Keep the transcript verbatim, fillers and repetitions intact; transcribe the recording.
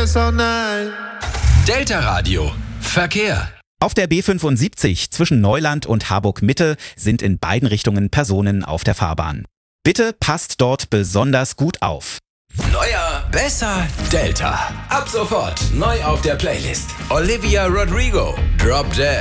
dance all night. Delta Radio. Verkehr. Auf der B fünfundsiebzig zwischen Neuland und Harburg-Mitte sind in beiden Richtungen Personen auf der Fahrbahn. Bitte passt dort besonders gut auf. Neuer, besser, Delta. Ab sofort neu auf der Playlist. Olivia Rodrigo, Drop Dead.